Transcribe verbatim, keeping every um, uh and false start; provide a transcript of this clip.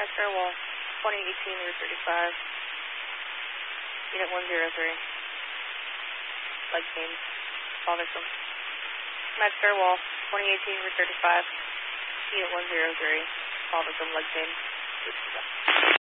Max Airwall, twenty eighteen Route thirty-five, Unit one zero three. Leg chain, call victim. Max Airwall, twenty eighteen Route thirty-five, Unit one zero three. Call victim, leg chain.